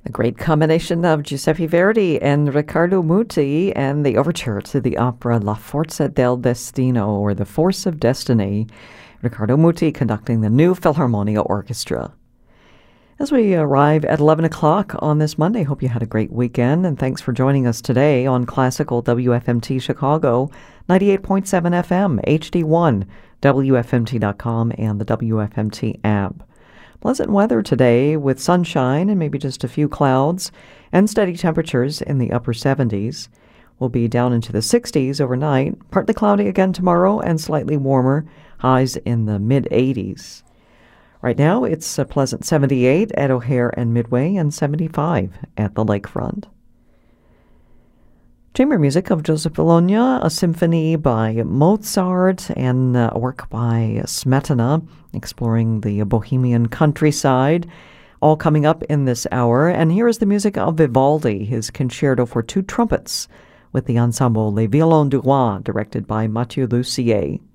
A great combination of Giuseppe Verdi and Riccardo Muti and the overture to the opera La Forza del Destino, or The Force of Destiny. Riccardo Muti conducting the New Philharmonia Orchestra. As we arrive at 11 o'clock on this Monday, hope you had a great weekend, and thanks for joining us today on Classical WFMT Chicago, 98.7 FM, HD1, WFMT.com, and the WFMT app. Pleasant weather today with sunshine and maybe just a few clouds and steady temperatures in the upper 70s. We'll be down into the 60s overnight, partly cloudy again tomorrow and slightly warmer, highs in the mid-80s. Right now it's a pleasant 78 at O'Hare and Midway and 75 at the lakefront. Chamber music of Joseph Bologna, a symphony by Mozart, and a work by Smetana, exploring the Bohemian countryside, all coming up in this hour. And here is the music of Vivaldi, his concerto for two trumpets, with the ensemble Les Violons du Roi, directed by Mathieu Lussier.